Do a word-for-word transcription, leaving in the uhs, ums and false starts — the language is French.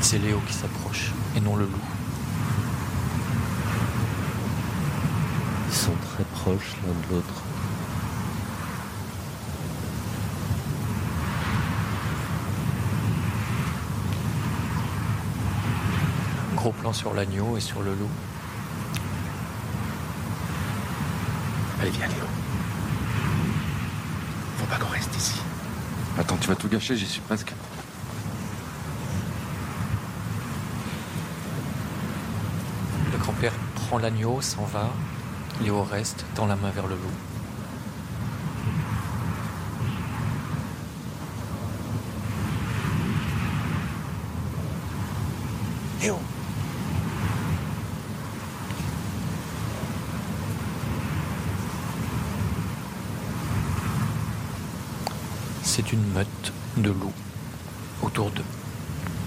C'est Léo qui s'approche, et non le loup. Ils sont très proches l'un de l'autre. Gros plan sur l'agneau et sur le loup. Allez, viens, Léo. Faut pas qu'on reste ici. Attends, tu vas tout gâcher, j'y suis presque. Le grand-père prend l'agneau, s'en va. Léo reste, tend la main vers le loup. Léo! C'est une meute de loups autour d'eux.